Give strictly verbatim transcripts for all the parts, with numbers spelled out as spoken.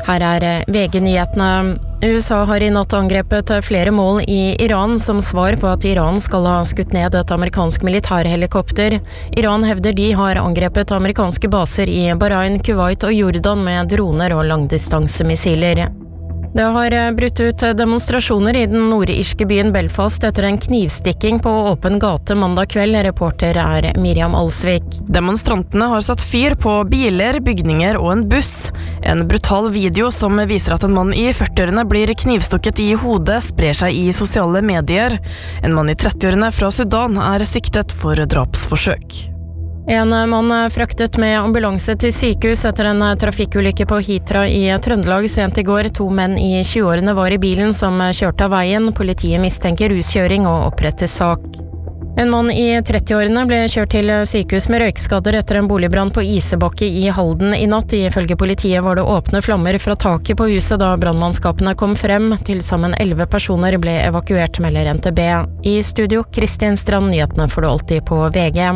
Her er V G-nyhetene. U S A har i natt angrepet flere mål i Iran som svar på at Iran skal ha skutt ned et amerikansk militærhelikopter. Iran hevder de har angrepet amerikanske baser i Bahrain, Kuwait og Jordan med droner og langdistansemissiler. Det har brutt ut demonstrasjoner i den nordirske byen Belfast etter en knivstikking på åpen gate mandag kveld. Reporter er Miriam Alsvik. Demonstrantene har satt fyr på biler, bygninger og en buss. En brutal video som viser at en mann i førtiårene blir knivstukket i hodet sprer seg i sosiale medier. En mann i trettiårene fra Sudan er siktet for drapsforsøk. En mann fraktet med ambulanse til sykehus etter en trafikkulykke på Hitra i Trøndelag sent i går. To menn i tjueårene var i bilen som kjørte av veien. Politiet mistenker ruskjøring og oppretter sak. En mann i trettiårene ble kjørt til sykehus med røykskader etter en boligbrann på Isebakke i Halden i natt. Ifølge politiet var det åpne flammer fra taket på huset da brannmannskapene kom frem. Til sammen elleve personer ble evakuert, melder N T B. I studio, Kristin Strand, nyhetene får du alltid på V G.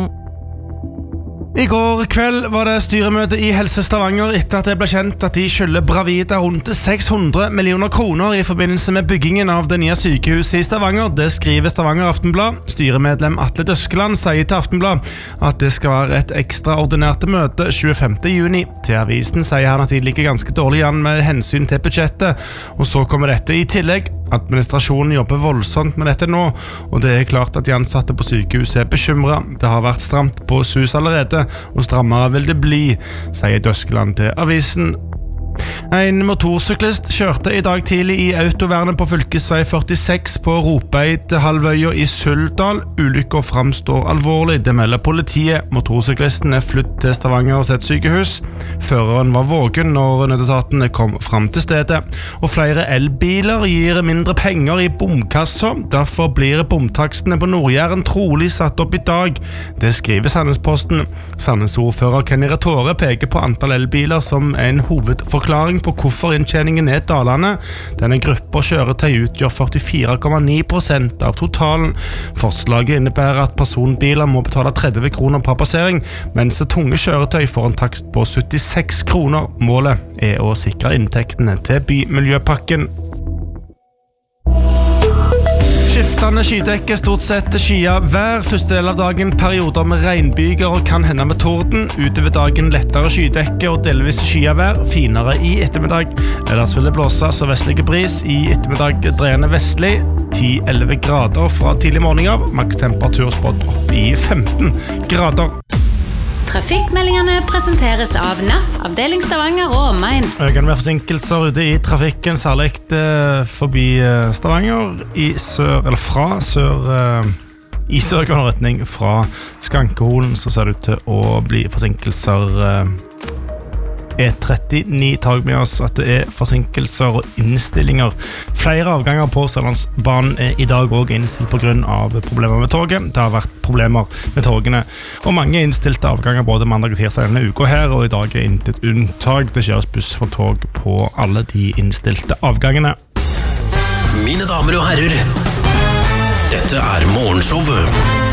I går kveld var det styremøte i Helse Stavanger etter at det ble kjent at de skylder Bravida rundt seks hundre millioner kroner i forbindelse med byggingen av det nye sykehuset i Stavanger. Det skriver Stavanger Aftenblad. Styremedlem Atle Døskeland sier til Aftenblad at det skal være et ekstraordinært møte tjuefemte juni. Til avisen sier han at de ligger ganske dårlig an med hensyn til budsjettet, og så kommer dette i tillegg. Administrasjonen jobber voldsomt med dette nå, og det er klart at de ansatte på sykehuset er bekymret. Det har vært stramt på S U S allerede, og strammere vil det bli, sier Døskeland til avisen. En motorsyklist kjørte i dag tidlig i autovernet på fylkesvei førtiseks på Ropeid-halvøya i Suldal. Ulykken framstår alvorlig, det melder politiet. Motorsyklisten er flyttet til Stavanger sitt sykehus. Føreren var våken når nødetatene kom fram til stedet. Og flere elbiler gir mindre penger i bomkassa. Derfor blir bomtakstene på Nord-Jæren trolig satt opp i dag. Det skriver Sandnesposten. Sandnes-ordfører Kenny Retore peker på antall elbiler som en hovedforklaring på hvorfor inntjeningen er dalende. Denne gruppa kjøretøy utgjør førtifire komma ni prosent av totalen. Forslaget innebærer at personbiler må betale tretti kroner per passering, mens tunge kjøretøy får en takst på syttiseks kroner. Målet er å sikre inntektene til bymiljøpakken. Skiftende skydekke, stort sett skya hver første del av dagen, perioder med regnbyger og kan hende med torden. Utover dagen lettere skydekke og delvis skya vær, finere i ettermiddag. Ellers vil det blåse så vestlige bris, i ettermiddag dreiende vestlig, ti til elleve grader fra tidlig morgen av, maks temperatur spådd opp i femten grader. Trafikkmeldingene presenteres av N A F, avdeling Stavanger og omegn. Økende med forsinkelser ute i trafikken, særlig forbi Stavanger, i sør, eller fra sør, i sørgående retning fra Skankeholen, så ser det ut til å bli forsinkelser. E trettionio tar med oss at det er forsinkelser og innstillinger. Flere avganger på Sørlandsbanen er i dag også innstilt på grunn av problemer med toget. Det har vært problemer med togene, og mange innstilte avganger både mandag og tirsdag denne uka her, og i dag er intet unntak. Det kjøres buss for tog på alle de innstilte avgangene. Mine damer og herrer, dette er Morgenshowet